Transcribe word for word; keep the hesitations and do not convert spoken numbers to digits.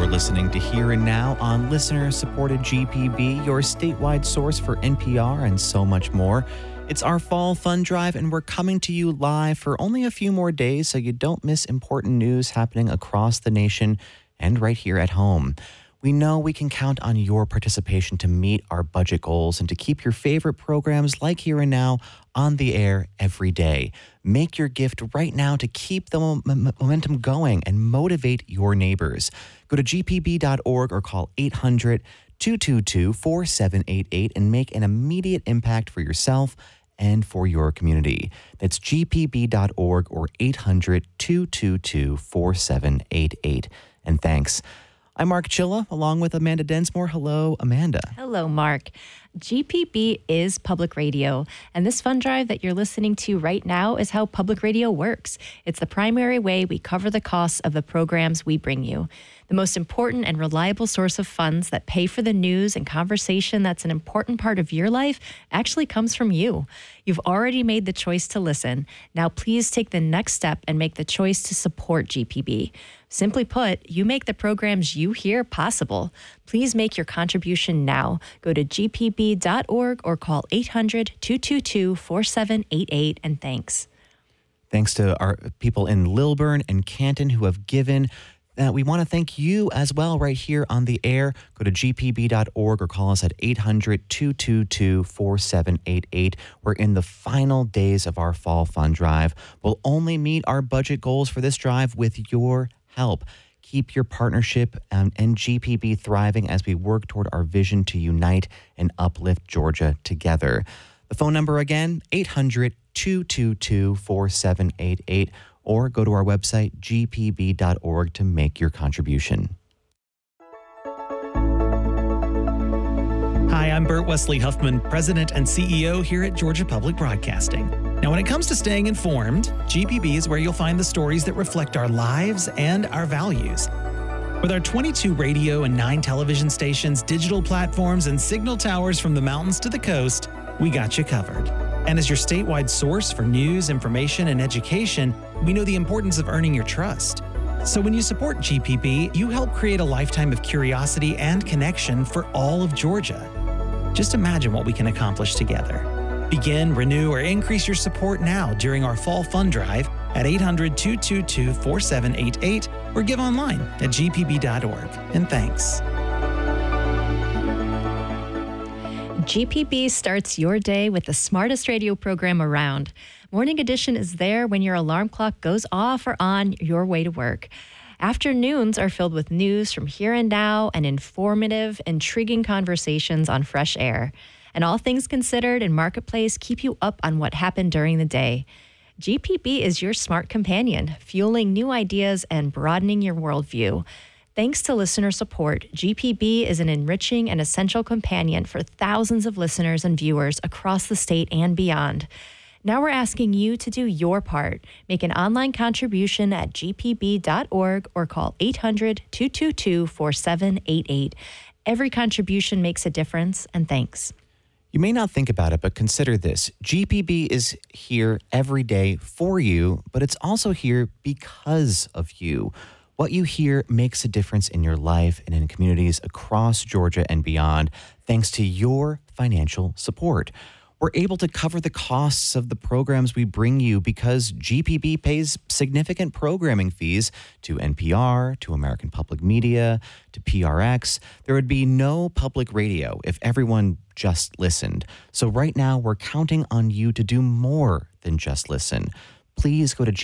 You're listening to Here and Now on listener-supported G P B, your statewide source for N P R and so much more. It's our fall fund drive, and we're coming to you live for only a few more days so you don't miss important news happening across the nation and right here at home. We know we can count on your participation to meet our budget goals and to keep your favorite programs like Here and Now on the air every day. Make your gift right now to keep the mom- momentum going and motivate your neighbors. Go to g p b dot org or call eight hundred, two two two, four seven eight eight and make an immediate impact for yourself and for your community. That's g p b dot org or eight hundred, two two two, four seven eight eight. And thanks. I'm Mark Chilla, along with Amanda Densmore. Hello, Amanda. Hello, Mark. G P B is public radio, and this fund drive that you're listening to right now is how public radio works. It's the primary way we cover the costs of the programs we bring you. The most important and reliable source of funds that pay for the news and conversation that's an important part of your life actually comes from you. You've already made the choice to listen. Now please take the next step and make the choice to support G P B. Simply put, you make the programs you hear possible. Please make your contribution now. Go to g p b dot org or call eight hundred, two two two, four seven eight eight, and thanks. Thanks to our people in Lilburn and Canton who have given. Uh, we want to thank you as well right here on the air. Go to g p b dot org or call us at eight hundred, two two two, four seven eight eight. We're in the final days of our fall fund drive. We'll only meet our budget goals for this drive with your help. Keep your partnership and, and G P B thriving as we work toward our vision to unite and uplift Georgia together. The phone number again, eight hundred, two two two, four seven eight eight. Or go to our website, g p b dot org, to make your contribution. Hi, I'm Bert Wesley Huffman, President and C E O here at Georgia Public Broadcasting. Now, when it comes to staying informed, G P B is where you'll find the stories that reflect our lives and our values. With our twenty-two radio and nine television stations, digital platforms, and signal towers from the mountains to the coast, we got you covered. And as your statewide source for news, information, and education, we know the importance of earning your trust. So when you support G P B, you help create a lifetime of curiosity and connection for all of Georgia. Just imagine what we can accomplish together. Begin, renew, or increase your support now during our fall fund drive at eight hundred, two two two, four seven eight eight or give online at g p b dot org. And thanks. G P B starts your day with the smartest radio program around. Morning Edition is there when your alarm clock goes off or on your way to work. Afternoons are filled with news from here and now and informative, intriguing conversations on fresh air. And all things considered and Marketplace keep you up on what happened during the day. G P B is your smart companion, fueling new ideas and broadening your worldview. Thanks to listener support, G P B is an enriching and essential companion for thousands of listeners and viewers across the state and beyond. Now we're asking you to do your part. Make an online contribution at g p b dot org or call eight hundred, two two two, four seven eight eight. Every contribution makes a difference, and thanks. You may not think about it, but consider this. G P B is here every day for you, but it's also here because of you. What you hear makes a difference in your life and in communities across Georgia and beyond, thanks to your financial support. We're able to cover the costs of the programs we bring you because G P B pays significant programming fees to N P R, to American Public Media, to P R X. There would be no public radio if everyone just listened. So right now, we're counting on you to do more than just listen. Please go to